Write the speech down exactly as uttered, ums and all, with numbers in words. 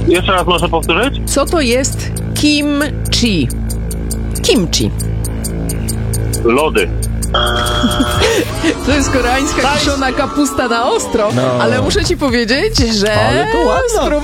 Jeszcze raz może powtórzyć? Co to jest kimchi? Kimchi. Lody. To jest koreańska kiszona kapusta na ostro, No. ale muszę ci powiedzieć, że Ale to ładna